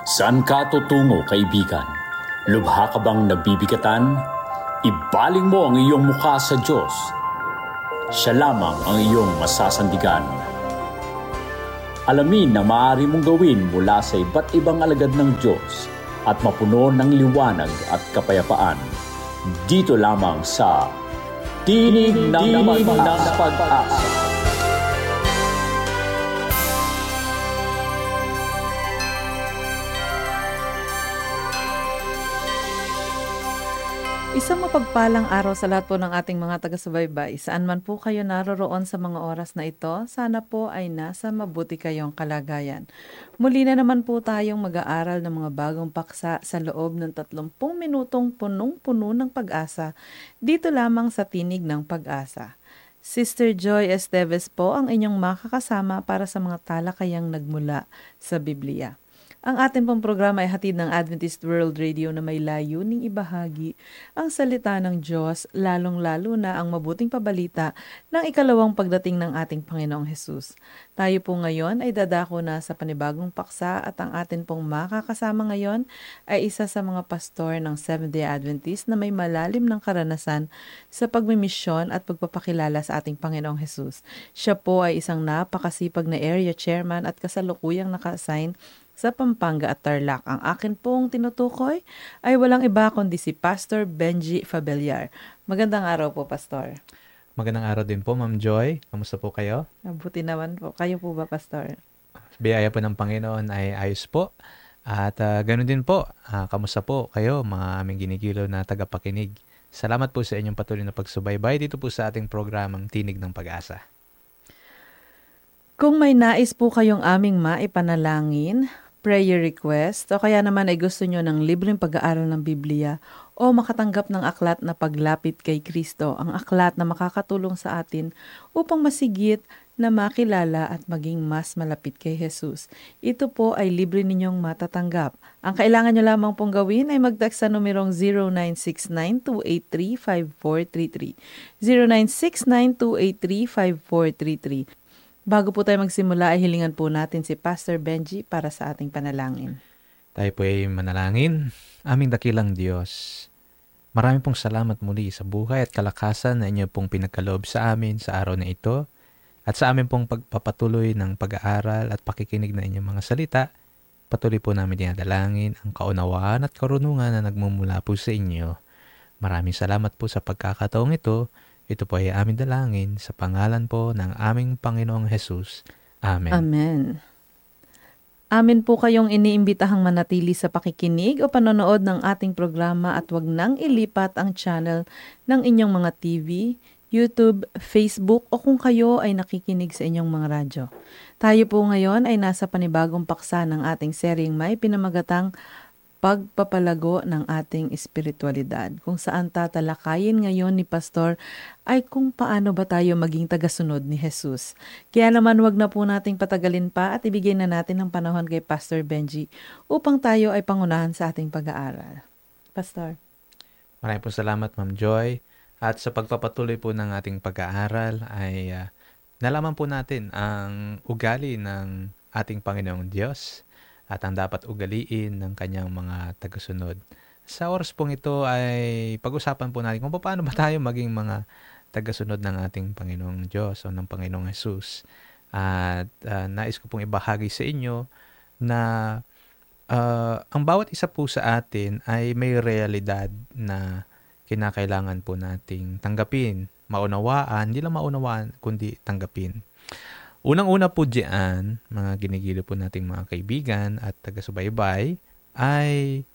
Saan ka tutungo, kaibigan? Lubha ka bang nabibigatan? Ibaling mo ang iyong mukha sa Diyos. Siya lamang ang iyong masasandigan. Alamin na maaari mong gawin mula sa iba't ibang alagad ng Diyos at mapuno ng liwanag at kapayapaan. Dito lamang sa Tinig ng Pag-asa. Isang mapagpalang araw sa lahat po ng ating mga taga-subaybay. Saan man po kayo naroroon sa mga oras na ito, sana po ay nasa mabuti kayong kalagayan. Muli na naman po tayong mag-aaral ng mga bagong paksa sa loob ng 30 minutong punong-puno ng pag-asa, dito lamang sa Tinig ng Pag-asa. Sister Joy Esteves po ang inyong makakasama para sa mga talakayang nagmula sa Biblia. Ang ating pong programa ay hatid ng Adventist World Radio na may layuning ibahagi ang salita ng Diyos, lalong-lalo na ang mabuting pabalita ng ikalawang pagdating ng ating Panginoong Hesus. Tayo po ngayon ay dadako na sa panibagong paksa at ang atin pong makakasama ngayon ay isa sa mga pastor ng Seventh-day Adventist na may malalim ng karanasan sa pagmimisyon at pagpapakilala sa ating Panginoong Hesus. Siya po ay isang napakasipag na area chairman at kasalukuyang naka-assign sa Pampanga at Tarlac. Ang akin pong tinutukoy ay walang iba kundi si Pastor Benji Fabellar. Magandang araw po, Pastor. Magandang araw din po, Ma'am Joy. Kamusta po kayo? Mabuti naman po. Kayo po ba, Pastor? Biyaya po ng Panginoon ay ayos po. At ganoon din po, kamusta po kayo, mga aming ginigilo na tagapakinig. Salamat po sa inyong patuloy na pagsubaybay dito po sa ating programang Tinig ng Pag-asa. Kung may nais po kayong aming maipanalangin, prayer request, o kaya naman ay gusto nyo ng libreng pag-aaral ng Biblia o makatanggap ng aklat na paglapit kay Kristo, ang aklat na makakatulong sa atin upang masigit na makilala at maging mas malapit kay Jesus. Ito po ay libre ninyong matatanggap. Ang kailangan nyo lamang pong gawin ay mag-text sa numerong 0969-283-5433. 0969-283-5433. Bago po tayo magsimula, ay hilingan po natin si Pastor Benji para sa ating panalangin. Tayo po ay manalangin. Aming dakilang Diyos, marami pong salamat muli sa buhay at kalakasan na inyo pong pinagkaloob sa amin sa araw na ito at sa amin pong pagpapatuloy ng pag-aaral at pakikinig na inyong mga salita. Patuloy po namin dinadalangin ang kaunawaan at karunungan na nagmumula po sa inyo. Maraming salamat po sa pagkakataong ito. Ito po ay aming dalangin sa pangalan po ng aming Panginoong Hesus. Amen. Amen. Amin po kayong iniimbitahang manatili sa pakikinig o panonood ng ating programa at wag nang ilipat ang channel ng inyong mga TV, YouTube, Facebook o kung kayo ay nakikinig sa inyong mga radyo. Tayo po ngayon ay nasa panibagong paksa ng ating seryeng may pinamagatang pagpapalago ng ating espiritualidad. Kung saan tatalakayin ngayon ni Pastor ay kung paano ba tayo maging tagasunod ni Jesus. Kaya naman wag na po nating patagalin pa at ibigay na natin ang panahon kay Pastor Benji upang tayo ay pangunahan sa ating pag-aaral. Pastor. Maraming po salamat, Ma'am Joy. At sa pagpapatuloy po ng ating pag-aaral ay nalaman po natin ang ugali ng ating Panginoong Diyos at ang dapat ugaliin ng kanyang mga tagasunod. Sa oras pong ito ay pag-usapan po natin kung paano ba tayo maging mga tagasunod ng ating Panginoong Diyos o ng Panginoong Hesus. At nais ko pong ibahagi sa inyo na ang bawat isa po sa atin ay may realidad na kinakailangan po nating tanggapin, maunawaan, hindi lang maunawaan kundi tanggapin. Unang-una po diyan, mga ginigilo po nating mga kaibigan at taga-subaybay, ay